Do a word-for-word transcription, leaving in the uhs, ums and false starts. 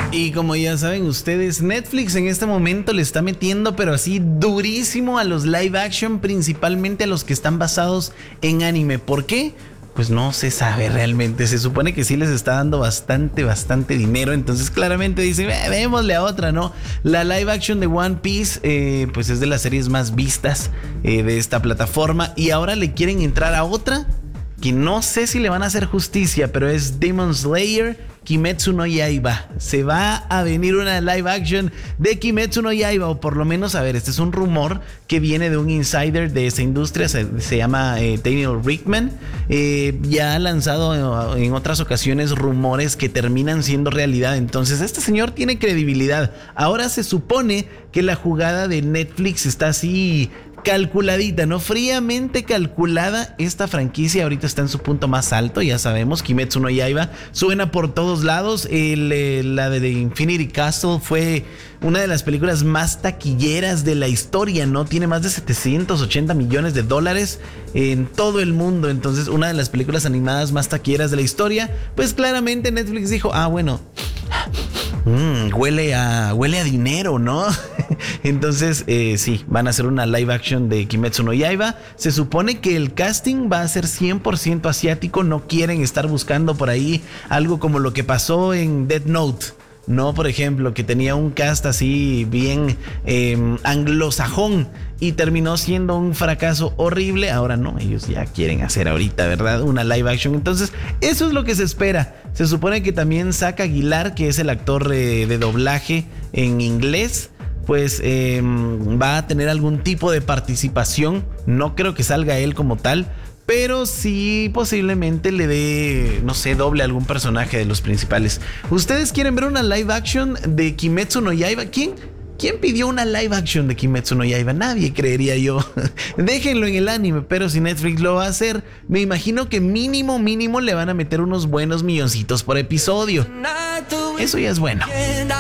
Y como ya saben ustedes, Netflix en este momento le está metiendo pero así durísimo a los live action, principalmente a los que están basados en anime. ¿Por qué? Pues no se sabe realmente. Se supone que sí les está dando bastante, bastante dinero. Entonces claramente dicen, eh, démosle a otra, ¿no? La live action de One Piece, eh, pues es de las series más vistas eh, de esta plataforma. Y ahora le quieren entrar a otra que no sé si le van a hacer justicia, pero es Demon Slayer Kimetsu no Yaiba. Se va a venir una live action de Kimetsu no Yaiba, o por lo menos, a ver, este es un rumor que viene de un insider de esa industria, se, se llama eh, Daniel Rickman. Eh, ya ha lanzado en otras ocasiones rumores que terminan siendo realidad, entonces este señor tiene credibilidad. Ahora se supone que la jugada de Netflix está así calculadita, ¿no? Fríamente calculada. Esta franquicia ahorita está en su punto más alto, ya sabemos, Kimetsu no Yaiba suena por todos lados. El, eh, la de The Infinity Castle fue una de las películas más taquilleras de la historia, ¿no? Tiene más de setecientos ochenta millones de dólares en todo el mundo, entonces una de las películas animadas más taquilleras de la historia. Pues claramente Netflix dijo, ah, bueno, Mm, huele a huele a dinero, ¿no? Entonces, eh, sí, van a hacer una live action de Kimetsu no Yaiba. Se supone que el casting va a ser cien por ciento asiático. No quieren estar buscando por ahí algo como lo que pasó en Death Note, ¿no? Por ejemplo, que tenía un cast así bien eh, anglosajón y terminó siendo un fracaso horrible. Ahora no, ellos ya quieren hacer ahorita, ¿verdad? Una live action. Entonces, eso es lo que se espera. Se supone que también Zack Aguilar, que es el actor eh, de doblaje en inglés, pues eh, va a tener algún tipo de participación. No creo que salga él como tal, pero sí posiblemente le dé, no sé, doble a algún personaje de los principales. ¿Ustedes quieren ver una live action de Kimetsu no Yaiba? ¿Quién? ¿Quién pidió una live action de Kimetsu no Yaiba? Nadie, creería yo. Déjenlo en el anime, pero si Netflix lo va a hacer, me imagino que mínimo, mínimo le van a meter unos buenos milloncitos por episodio. Eso ya es bueno.